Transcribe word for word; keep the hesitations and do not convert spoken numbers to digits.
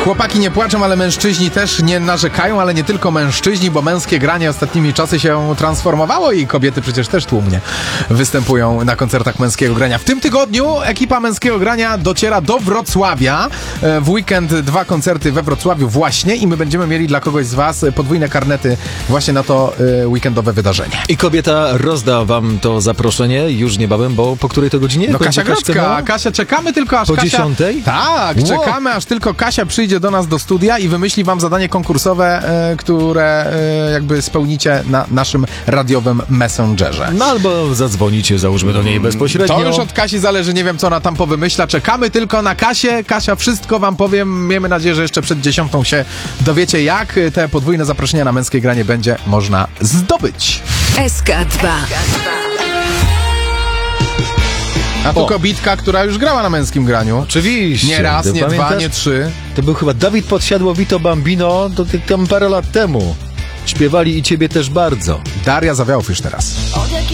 Chłopaki nie płaczą, ale mężczyźni też nie narzekają, ale nie tylko mężczyźni, bo męskie granie ostatnimi czasy się transformowało i kobiety przecież też tłumnie występują na koncertach męskiego grania. W tym tygodniu ekipa męskiego grania dociera do Wrocławia. W weekend dwa koncerty we Wrocławiu właśnie i my będziemy mieli dla kogoś z was podwójne karnety właśnie na to weekendowe wydarzenie. I kobieta rozda wam to zaproszenie już niebawem, bo po której to godzinie? No Kasia Grodzka. Kasia, czekamy tylko aż po Kasia... dziesiątej? Tak, wow. Czekamy aż tylko Kasia przyjdzie do nas do studia i wymyśli wam zadanie konkursowe, e, które e, jakby spełnicie na naszym radiowym Messengerze. No albo zadzwonicie, załóżmy do niej bezpośrednio. To już od Kasi zależy, nie wiem co ona tam powymyśla. Czekamy tylko na Kasię. Kasia wszystko wam powiem. Miejmy nadzieję, że jeszcze przed dziesiątą się dowiecie, jak te podwójne zaproszenia na męskie granie będzie można zdobyć. S K dwa. A tu kobitka, która już grała na męskim graniu. Oczywiście. Nie raz, Ty nie pamiętasz? dwa, nie trzy. To był chyba Dawid Podsiadło, Vito Bambino, to tam parę lat temu. Śpiewali i ciebie też bardzo. Daria Zawiałow już teraz.